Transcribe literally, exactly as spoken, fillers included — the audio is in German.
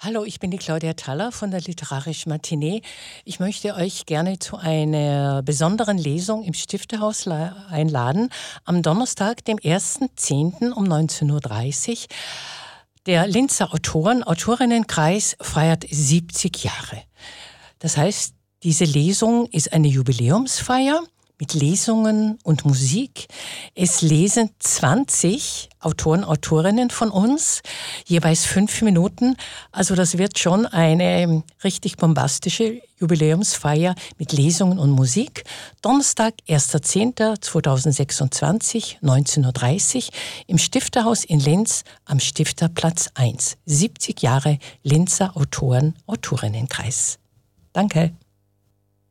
Hallo, ich bin die Claudia Thaller von der Literarischen Matinee. Ich möchte euch gerne zu einer besonderen Lesung im Stifterhaus einladen. Am Donnerstag, dem ersten zehnten um neunzehn Uhr dreißig. Der Linzer Autoren, Autorinnenkreis feiert siebzig Jahre. Das heißt, diese Lesung ist eine Jubiläumsfeier mit Lesungen und Musik. Es lesen zwanzig Autoren, Autorinnen von uns, jeweils fünf Minuten. Also das wird schon eine richtig bombastische Jubiläumsfeier mit Lesungen und Musik. Donnerstag, erster zehnter zweitausendsechsundzwanzig, neunzehn Uhr dreißig im Stifterhaus in Linz am Stifterplatz eins. siebzig Jahre Linzer Autoren, Autorinnenkreis. Danke.